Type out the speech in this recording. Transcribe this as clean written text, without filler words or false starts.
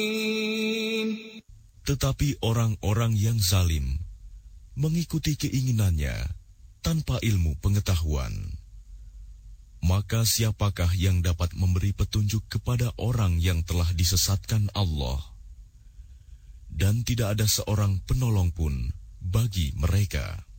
Tetapi orang-orang yang zalim mengikuti keinginannya tanpa ilmu pengetahuan. Maka siapakah yang dapat memberi petunjuk kepada orang yang telah disesatkan Allah? Dan tidak ada seorang penolong pun bagi mereka.